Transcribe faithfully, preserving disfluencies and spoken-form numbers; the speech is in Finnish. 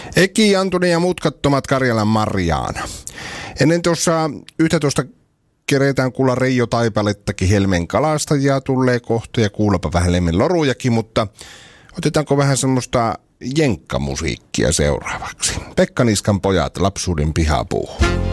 Eki, Antoni ja mutkattomat Karjalan Marjaana. Ennen tuossa yksitoista keretään kuulla Reijo Taipalettakin Helmen kalastajia tulee kohta ja kuullapa vähän Lemmen lorujakin, mutta otetaanko vähän semmoista jenkkamusiikkia seuraavaksi. Pekka Niskan pojat, lapsuuden pihapuuhun.